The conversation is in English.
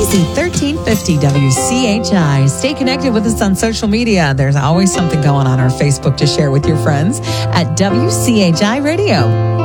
Easy 1350 WCHI. Stay connected with us on social media. There's always something going on our Facebook to share with your friends at WCHI Radio.